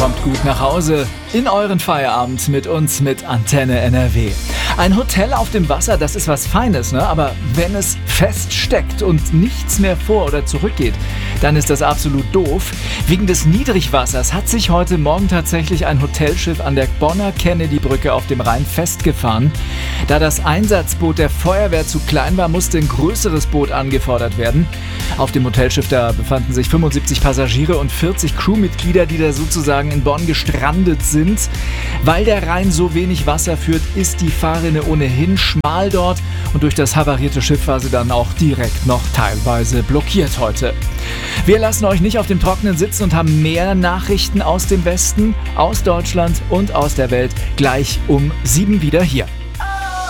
Kommt gut nach Hause in euren Feierabend mit uns mit Antenne NRW. Ein Hotel auf dem Wasser, das ist was Feines, ne? Aber wenn es feststeckt und nichts mehr vor- oder zurückgeht, dann ist das absolut doof. Wegen des Niedrigwassers hat sich heute Morgen tatsächlich ein Hotelschiff an der Bonner Kennedy-Brücke auf dem Rhein festgefahren. Da das Einsatzboot der Feuerwehr zu klein war, musste ein größeres Boot angefordert werden. Auf dem Hotelschiff da befanden sich 75 Passagiere und 40 Crewmitglieder, die da sozusagen in Bonn gestrandet sind. Weil der Rhein so wenig Wasser führt, ist die Fahrrinne ohnehin schmal dort und durch das havarierte Schiff war sie dann auch direkt noch teilweise blockiert heute. Wir lassen euch nicht auf dem Trockenen sitzen und haben mehr Nachrichten aus dem Westen, aus Deutschland und aus der Welt gleich um 7 wieder hier.